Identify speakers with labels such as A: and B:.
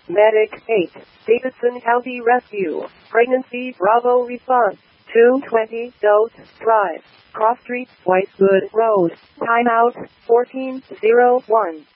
A: Medic 8, Davidson County Rescue, Pregnancy Bravo response, 220 Dose Drive, Cross Street, Whitewood Road, timeout, 1401.